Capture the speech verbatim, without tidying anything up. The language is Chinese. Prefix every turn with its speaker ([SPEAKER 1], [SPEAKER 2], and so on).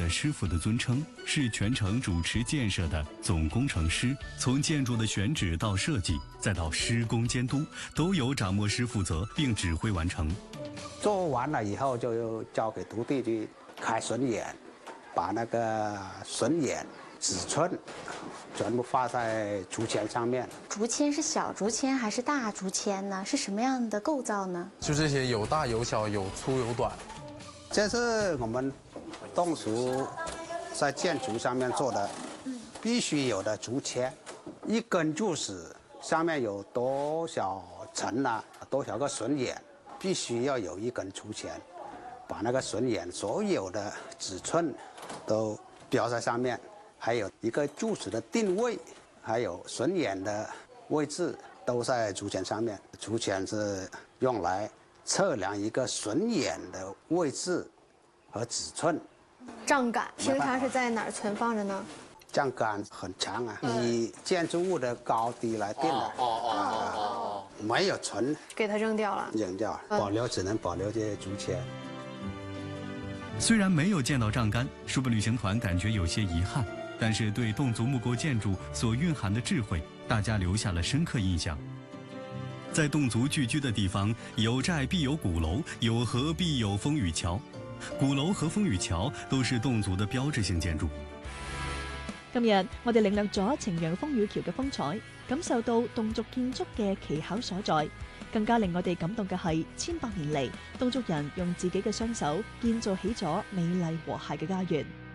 [SPEAKER 1] 着师傅的尊称，是全程主持建设的总工程师。从建筑的选址到设计，再到施工监督，都由掌墨师负责并指挥完成。
[SPEAKER 2] 做完了以后，就交给徒弟去开榫眼，把那个榫眼、尺寸全部画在竹签上面。
[SPEAKER 3] 竹签是小竹签还是大竹签呢？是什么样的构造呢？
[SPEAKER 4] 就这些，有大有小，有粗有短。
[SPEAKER 2] 这是我们侗族在建筑上面做的，必须有的竹签。一根柱子上面有多少层啊，多少个榫眼，必须要有一根竹签，把那个榫眼所有的尺寸都标在上面，还有一个柱子的定位，还有榫眼的位置都在竹签上面。竹签是用来测量一个榫眼的位置和尺寸。
[SPEAKER 5] 杖杆平常是在哪儿存放着呢？
[SPEAKER 2] 杖杆很长啊，以建筑物的高低来定的。哦哦哦哦，没有存，
[SPEAKER 5] 给它扔掉了。
[SPEAKER 2] 扔掉，保留只能保留这些竹签。
[SPEAKER 1] 虽然没有见到杖杆，书本旅行团感觉有些遗憾，但是对侗族木构建筑所蕴含的智慧，大家留下了深刻印象。在侗族聚居的地方，有寨必有鼓楼，有河必有风雨橋。鼓樓和風雨橋都是侗族的標誌性建築。
[SPEAKER 6] 今日我哋領略咗呈陽風雨橋嘅風采，感受到侗族建築嘅奇巧所在。更加令我哋感動嘅係，千百年嚟侗族人用自己嘅雙手建造起咗美麗和諧嘅家園。